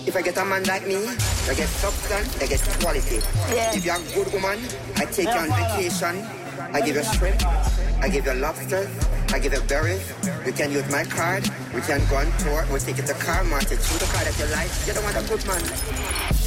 If I get a man like me, I get substance, I get quality. Yeah. If you're a good woman, I take you on vacation. I give you shrimp, I give you lobsters, I give you berries. You can use my card, we can go on tour, we'll take you to car market, choose the car that you like. You don't want a good man.